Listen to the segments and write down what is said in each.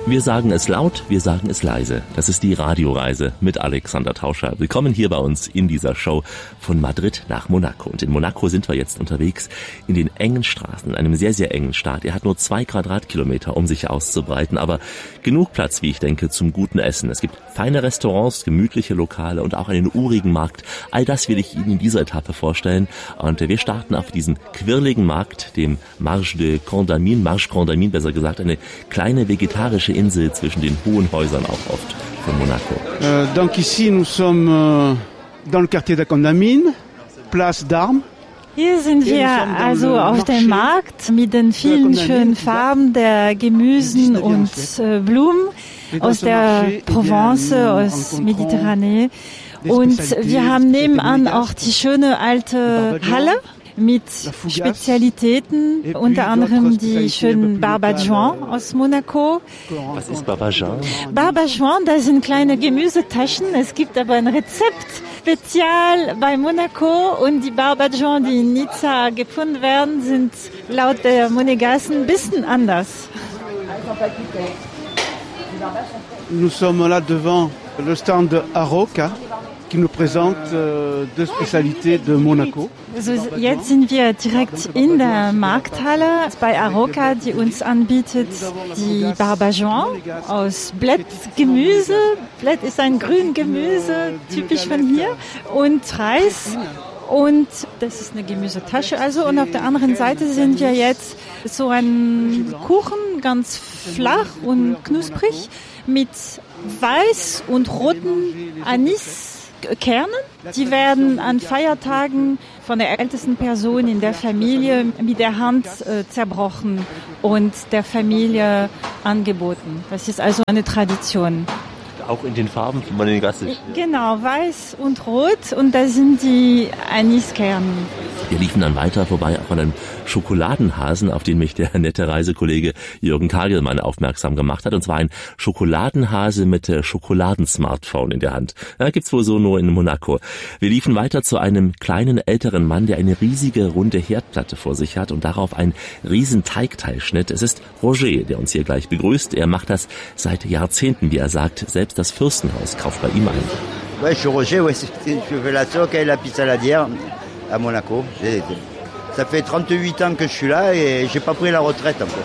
Wir sagen es laut, wir sagen es leise. Das ist die Radioreise mit Alexander Tauscher. Willkommen hier bei uns in dieser Show von Madrid nach Monaco. Und in Monaco sind wir jetzt unterwegs in den engen Straßen, in einem sehr, sehr engen Staat. Er hat nur 2 Quadratkilometer, um sich auszubreiten, aber genug Platz, wie ich denke, zum guten Essen. Es gibt feine Restaurants, gemütliche Lokale und auch einen urigen Markt. All das will ich Ihnen in dieser Etappe vorstellen. Und wir starten auf diesen quirligen Markt, dem Marge Condamine, besser gesagt, eine kleine vegetarische Insel zwischen den hohen Häusern auch oft von Monaco. Donc ici nous sommes dans le quartier de Condamine, Place d'Armes. Hier sind wir also auf dem Markt mit den vielen schönen Farben der Gemüsen und Blumen aus der Provence, aus Mediterranee. Und wir haben nebenan auch die schöne alte Halle mit Spezialitäten, unter anderem die schönen Barbajoan aus Monaco. Was ist Barbajoan? Barbajoan, das sind kleine Gemüsetaschen. Es gibt aber ein Rezept spezial bei Monaco und die Barbajoan, die in Nizza gefunden werden, sind laut der Monégassen ein bisschen anders. Nous sommes là devant le stand de Aroca, qui nous présente deux spécialités de Monaco. Also jetzt sind wir direkt in der Markthalle bei Aroca, die uns anbietet die Barbajoan aus Blättgemüse. Blätt ist ein Grüngemüse, typisch von hier, und Reis. Und das ist eine Gemüsetasche also. Und auf der anderen Seite sind wir jetzt so ein Kuchen, ganz flach und knusprig, mit weiß und roten Aniskernen. Die werden an Feiertagen von der ältesten Person in der Familie mit der Hand zerbrochen und der Familie angeboten. Das ist also eine Tradition. Auch in den Farben von Monégassen. Genau, weiß und rot, und da sind die Aniskerne. Wir liefen dann weiter vorbei auch an einem Schokoladenhasen, auf den mich der nette Reisekollege Jürgen Kagelmann aufmerksam gemacht hat. Und zwar ein Schokoladenhase mit Schokoladensmartphone in der Hand. Ja, gibt's wohl so nur in Monaco. Wir liefen weiter zu einem kleinen älteren Mann, der eine riesige runde Herdplatte vor sich hat und darauf ein riesen Teigteil schnitt. Es ist Roger, der uns hier gleich begrüßt. Er macht das seit Jahrzehnten, wie er sagt. Selbst das Fürstenhaus kauft bei ihm ein. Ouais, je suis Roger, ouais, je fais la soca et la pizza saladière à Monaco. Ça fait 38 ans que je suis là et j'ai pas pris la retraite encore.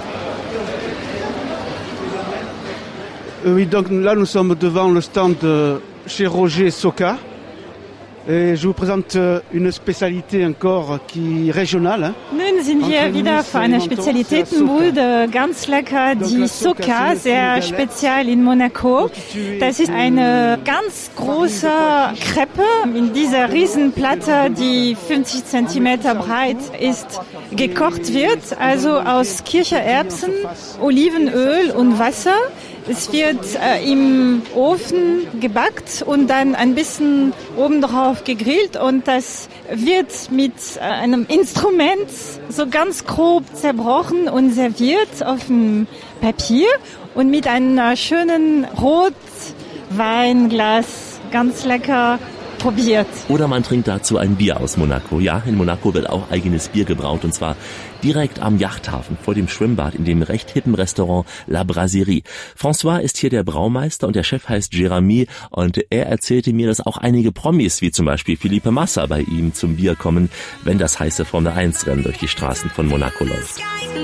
Oui, donc là nous sommes devant le stand de chez Roger Soca. Et je vous présente une Spécialité encore qui régionale. Nun sind wir wieder vor einer Spezialitätenbude, ganz lecker, die Soca, sehr speziell in Monaco. Das ist eine ganz große Crepe in dieser Riesenplatte, die 50 Zentimeter breit ist, gekocht wird, also aus Kichererbsen, Olivenöl und Wasser. Es wird im Ofen gebackt und dann ein bisschen obendrauf gegrillt, und das wird mit einem Instrument so ganz grob zerbrochen und serviert auf dem Papier und mit einem schönen Rotweinglas, ganz lecker, probiert. Oder man trinkt dazu ein Bier aus Monaco. Ja, in Monaco wird auch eigenes Bier gebraut, und zwar direkt am Yachthafen vor dem Schwimmbad in dem recht hippen Restaurant La Brasserie. François ist hier der Braumeister und der Chef heißt Jérémy, und er erzählte mir, dass auch einige Promis wie zum Beispiel Felipe Massa bei ihm zum Bier kommen, wenn das heiße Formel-1-Rennen durch die Straßen von Monaco läuft.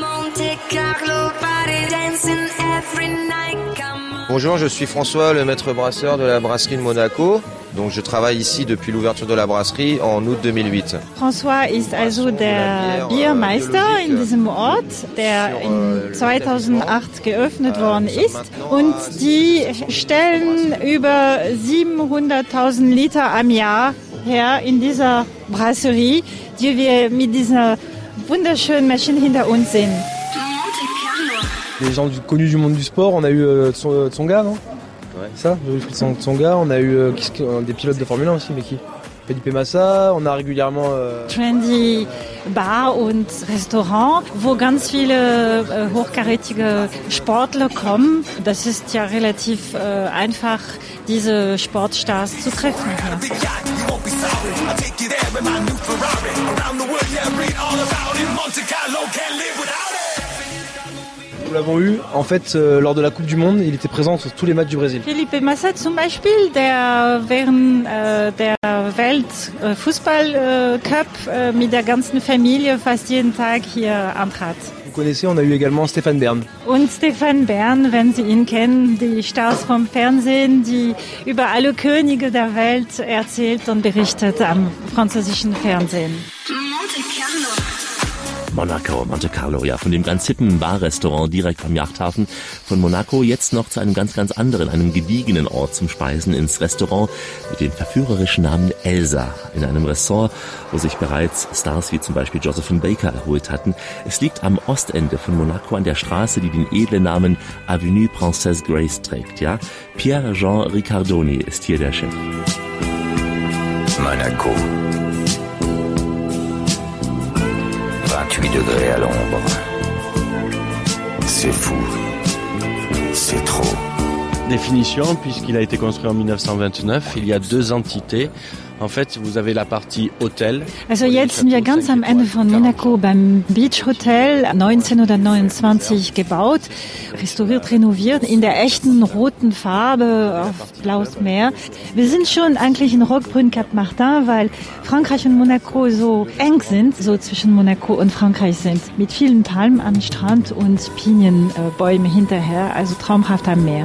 Bonjour, je suis François, le maître brasseur de la brasserie de Monaco. Donc je travaille ici depuis l'ouverture de la brasserie en août 2008. François ist also der Biermeister in diesem Ort, der in 2008 geöffnet worden ist. Und die stellen über 700.000 Liter am Jahr her in dieser Brasserie, die wir mit dieser wunderschönen Maschine hinter uns sehen. Des gens connus du monde du sport, on a eu Tsonga, non? Ouais. Ça, Tsonga, on a eu des pilotes de Formule 1 aussi, mais qui? Felipe Massa, on a régulièrement... Trendy Bar und Restaurant, wo ganz viele hochkarätige Sportler kommen. Das ist ja relativ einfach, diese Sportstars zu treffen hier. Nous l'avons eu, en fait, lors de la Coupe du Monde, il était présent sur tous les matchs du Brésil. Felipe Massa zum Beispiel, der während der Weltfußball-Cup mit der ganzen Familie fast jeden Tag hier antrat. Vous connaissez, on a eu également Stéphane Bern. Und Stéphane Bern, wenn Sie ihn kennen, die Stars vom Fernsehen, die über alle Könige der Welt erzählt und berichtet am französischen Fernsehen. Monte Carlo, ja, von dem ganz hippen Barrestaurant direkt am Yachthafen von Monaco jetzt noch zu einem ganz, ganz anderen, einem gediegenen Ort zum Speisen, ins Restaurant mit dem verführerischen Namen Elsa, in einem Ressort, wo sich bereits Stars wie zum Beispiel Josephine Baker erholt hatten. Es liegt am Ostende von Monaco an der Straße, die den edlen Namen Avenue Princesse Grace trägt, ja. Pierre-Jean Ricardoni ist hier der Chef. Monaco. 28 degrés à l'ombre. C'est fou. C'est trop. Définition, puisqu'il a été construit en 1929, il y a 2 entités. En fait, vous avez la partie Hotel. Also jetzt sind wir ganz am Ende von Monaco beim Beach Hotel, 1929 gebaut, restauriert, renoviert, in der echten roten Farbe auf blaues Meer. Wir sind schon eigentlich in Roquebrune Cap Martin, weil Frankreich und Monaco so eng sind, so zwischen Monaco und Frankreich sind, mit vielen Palmen am Strand und Pinienbäume hinterher, also traumhaft am Meer.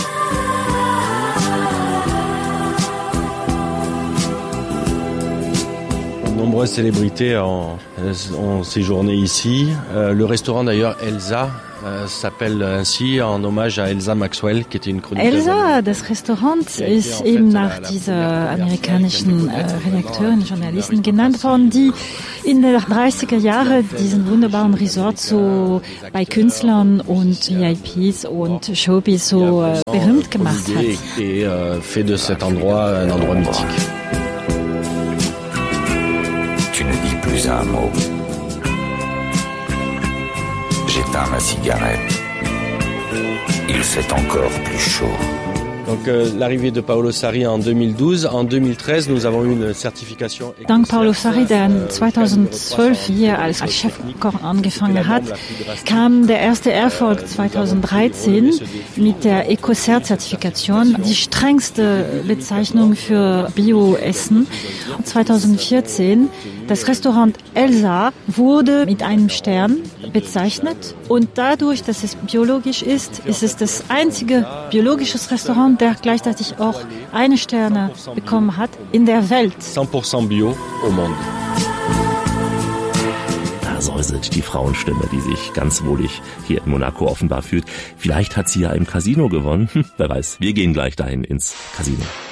Nombreuses célébrités ont séjourné ici. Le restaurant d'ailleurs Elsa s'appelle ainsi en hommage à Elsa Maxwell, qui était une chroniqueuse. Elsa, das Restaurant, ist eben nach dieser amerikanischen Redakteurin, Journalistin genannt worden, die in den 30er Jahren diesen wunderbaren Resort so bei Künstlern und VIPs und Showbiz so berühmt gemacht hat. Et fait de cet endroit un endroit mythique. Tu ne dis plus un mot. J'éteins ma cigarette. Il fait encore plus chaud. Donc l'arrivée de Paolo Sarri en 2012. En 2013, nous avons eu une Zertifikation. Dank Paolo Sarri, der 2012 hier als Chefkoch angefangen hat, kam der erste Erfolg 2013 mit der Ecocert-Zertifikation, die strengste Bezeichnung für Bioessen. 2014 das Restaurant Elsa wurde mit einem Stern bezeichnet und dadurch, dass es biologisch ist, ist es das einzige biologische Restaurant, der gleichzeitig auch eine Sterne bekommen hat in der Welt. 100% bio au monde. Da säuselt die Frauenstimme, die sich ganz wohlig hier in Monaco offenbar fühlt. Vielleicht hat sie ja im Casino gewonnen. Wer weiß, wir gehen gleich dahin ins Casino.